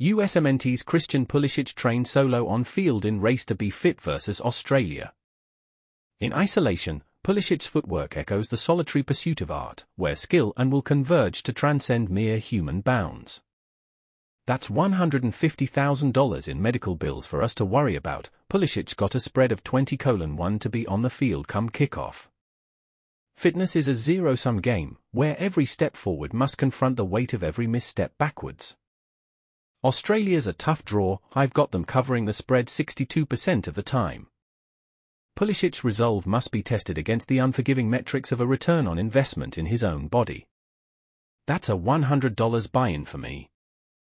USMNT's Christian Pulisic trained solo on field in race to be fit versus Australia. In isolation, Pulisic's footwork echoes the solitary pursuit of art, where skill and will converge to transcend mere human bounds. That's $150,000 in medical bills for us to worry about. Pulisic got a spread of 20:1 to be on the field come kickoff. Fitness is a zero-sum game, where every step forward must confront the weight of every misstep backwards. Australia's a tough draw. I've got them covering the spread 62% of the time. Pulisic's resolve must be tested against the unforgiving metrics of a return on investment in his own body. That's a $100 buy-in for me.